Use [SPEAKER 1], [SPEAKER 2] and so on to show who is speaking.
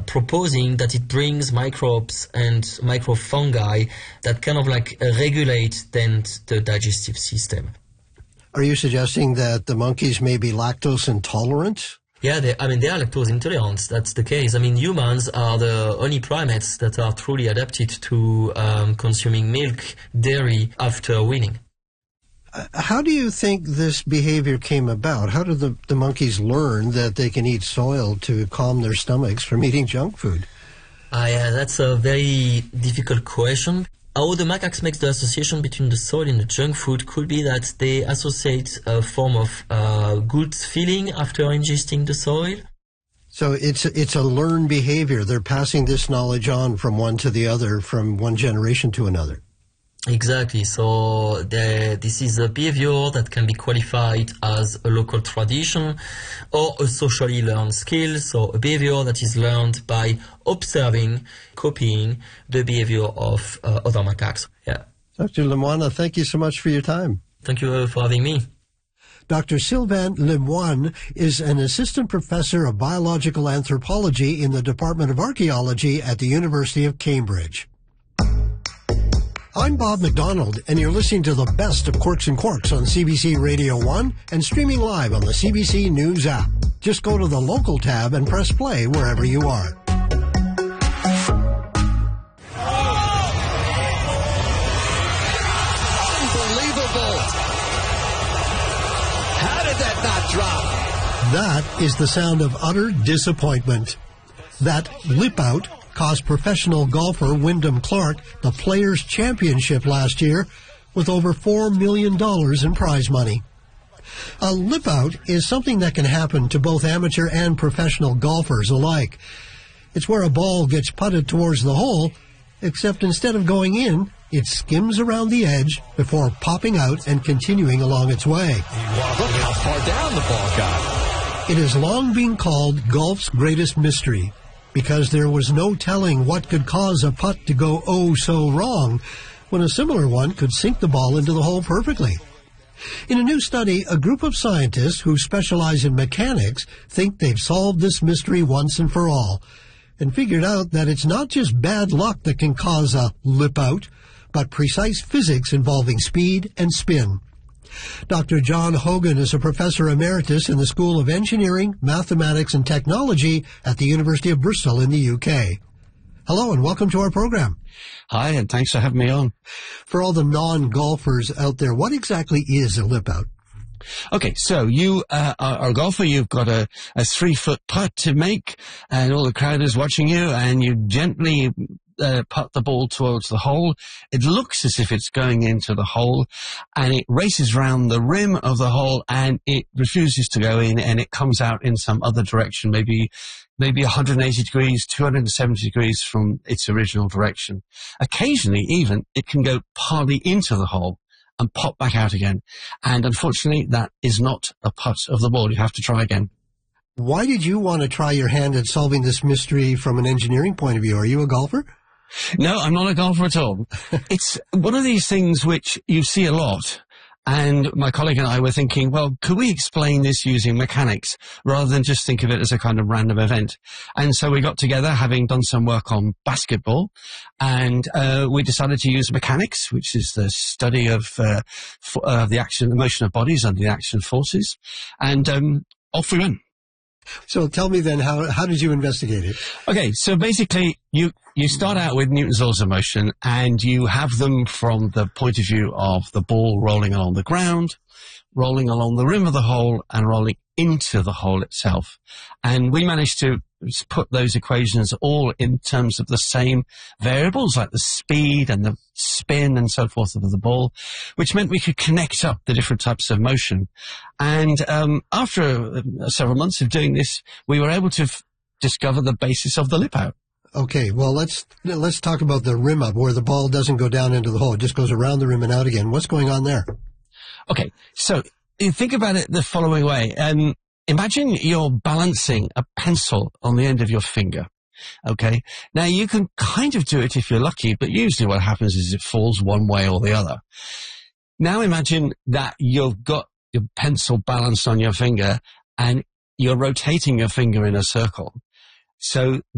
[SPEAKER 1] proposing that it brings microbes and microfungi that kind of like regulate then the digestive system.
[SPEAKER 2] Are you suggesting that the monkeys may be lactose intolerant?
[SPEAKER 1] Yeah, they are lactose intolerant. That's the case. I mean, humans are the only primates that are truly adapted to consuming milk, dairy after weaning.
[SPEAKER 2] How do you think this behavior came about? How did the monkeys learn that they can eat soil to calm their stomachs from eating junk food?
[SPEAKER 1] Yeah, that's a very difficult question. How the macaques make the association between the soil and the junk food could be that they associate a form of good feeling after ingesting the soil.
[SPEAKER 2] So it's a learned behavior. They're passing this knowledge on from one to the other, from one generation to another.
[SPEAKER 1] Exactly. So this is a behavior that can be qualified as a local tradition or a socially learned skill. So a behavior that is learned by observing, copying the behavior of other macaques. Yeah.
[SPEAKER 2] Dr. Lemoine, thank you so much for your time.
[SPEAKER 1] Thank you for having me.
[SPEAKER 2] Dr. Sylvain Lemoine is an assistant professor of biological anthropology in the Department of Archaeology at the University of Cambridge. I'm Bob McDonald, and you're listening to the best of Quirks and Quarks on CBC Radio 1 and streaming live on the CBC News app. Just go to the local tab and press play wherever you are.
[SPEAKER 3] Unbelievable! How did that not drop?
[SPEAKER 2] That is the sound of utter disappointment. That lip out cost professional golfer Wyndham Clark the Players' Championship last year with over $4 million in prize money. A lip out is something that can happen to both amateur and professional golfers alike. It's where a ball gets putted towards the hole, except instead of going in, it skims around the edge before popping out and continuing along its way.
[SPEAKER 3] Look how far down the ball got.
[SPEAKER 2] It has long been called golf's greatest mystery, because there was no telling what could cause a putt to go oh so wrong, when a similar one could sink the ball into the hole perfectly. In a new study, a group of scientists who specialize in mechanics think they've solved this mystery once and for all, and figured out that it's not just bad luck that can cause a lip out, but precise physics involving speed and spin. Dr. John Hogan is a professor emeritus in the School of Engineering, Mathematics and Technology at the University of Bristol in the UK. Hello and welcome to our program.
[SPEAKER 4] Hi, and thanks for having me on.
[SPEAKER 2] For all the non-golfers out there, what exactly is a lip out?
[SPEAKER 4] Okay, so you are a golfer, you've got a 3-foot putt to make, and all the crowd is watching you, and you gently putt the ball towards the hole. It looks as if it's going into the hole, and it races round the rim of the hole, and it refuses to go in, and it comes out in some other direction, maybe 180 degrees, 270 degrees from its original direction. Occasionally, even, it can go partly into the hole and pop back out again. And unfortunately, that is not a putt of the ball. You have to try again.
[SPEAKER 2] Why did you want to try your hand at solving this mystery from an engineering point of view? Are you a golfer?
[SPEAKER 4] No, I'm not a golfer at all. It's one of these things which you see a lot. And my colleague and I were thinking, well, could we explain this using mechanics rather than just think of it as a kind of random event? And so we got together, having done some work on basketball, and we decided to use mechanics, which is the study of the action, the motion of bodies under the action of forces. And off we went.
[SPEAKER 2] So tell me then, how did you investigate it?
[SPEAKER 4] Okay, so basically you start out with Newton's laws of motion, and you have them from the point of view of the ball rolling along the ground, rolling along the rim of the hole, and rolling into the hole itself. And we managed to put those equations all in terms of the same variables, like the speed and the spin and so forth of the ball, which meant we could connect up the different types of motion. And after several months of doing this, we were able to discover the basis of the lip out.
[SPEAKER 2] Okay, well, let's talk about the rim up, where the ball doesn't go down into the hole. It just goes around the rim and out again. What's going on there?
[SPEAKER 4] Okay, so you think about it the following way. Imagine you're balancing a pencil on the end of your finger. Okay, now you can kind of do it if you're lucky, but usually what happens is it falls one way or the other. Now imagine that you've got your pencil balanced on your finger and you're rotating your finger in a circle. So